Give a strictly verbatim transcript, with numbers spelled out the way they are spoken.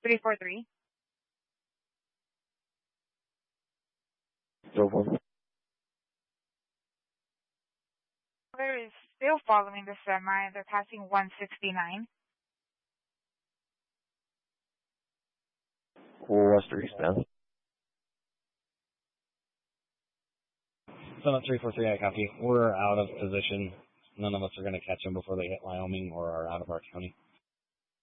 three four three. So far. There is still following the semi. They're passing one sixty-nine. West or eastbound? Summit three four three, I copy. We're out of position. None of us are going to catch them before they hit Wyoming or are out of our county.